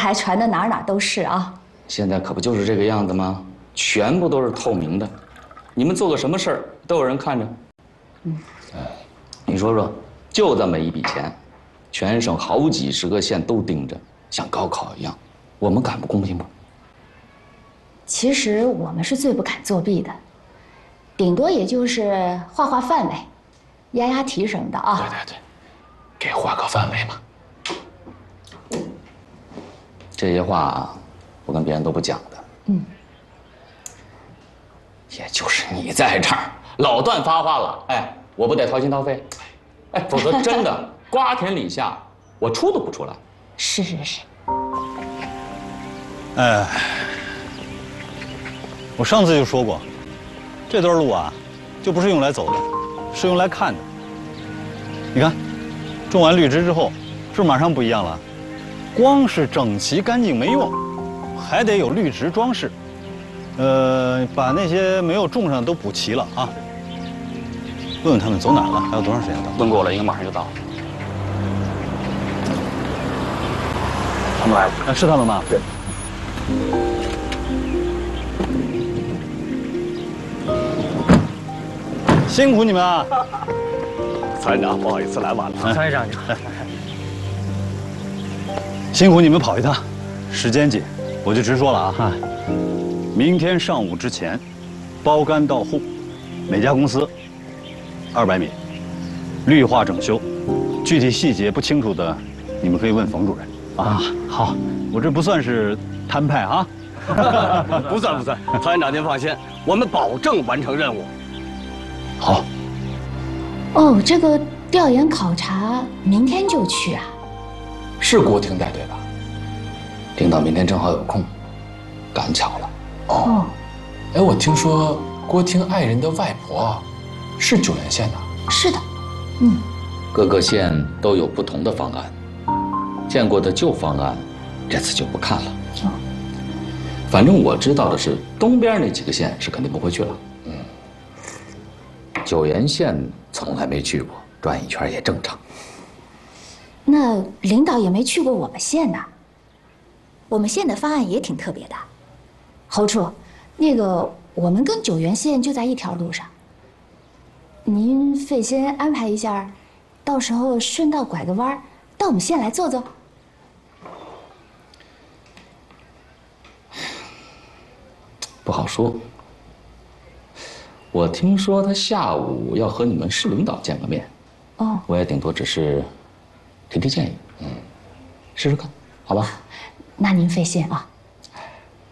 还传得哪都是啊。 现在可不就是这个样子吗？全部都是透明的，你们做个什么事儿都有人看着。你说说，就这么一笔钱，全省好几十个县都盯着，像高考一样，我们敢不公平不？ 其实我们是最不敢作弊的，顶多也就是画范围，押题什么的啊。 对，给画个范围嘛。 这些话我跟别人都不讲的。也就是你在这儿老段发话了，哎，我不得掏心掏肺，哎，否则真的瓜田李下，我出都不出来。 是。 哎，我上次就说过，这段路啊，就不是用来走的，是用来看的。你看，种完绿植之后，是不是马上不一样了？光是整齐干净没用，还得有绿植装饰。把那些没有种上的都补齐了啊。问问他们走哪了，还有多长时间到？ 问过了，应该马上就到。他们来了， 是他们吗？ 对。 辛苦你们啊！ 参长，不好意思来晚了。 参长， 辛苦你们跑一趟，时间紧，我就直说了啊。明天上午之前，包干到户，每家公司200米，绿化整修，具体细节不清楚的，你们可以问冯主任啊。好，我这不算是摊派啊。 不算，参长您放心，我们保证完成任务。 好。 哦，这个调研考察明天就去啊？ 是郭厅带队吧？领导明天正好有空，赶巧了。 哦， 哎，我听说郭厅爱人的外婆是九原县的。 是的， 各个县都有不同的方案，见过的旧方案，这次就不看了。反正我知道的是，东边那几个县是肯定不会去了。九原县从来没去过，转一圈也正常。 那领导也没去过我们县呐。我们县的方案也挺特别的。侯处，那个我们跟九原县就在一条路上，您费心安排一下，到时候顺道拐个弯，到我们县来坐坐。 不好说。我听说他下午要和你们市领导见个面。 哦， 我也顶多只是提提建议，试试看，好吧？ 那您费心啊。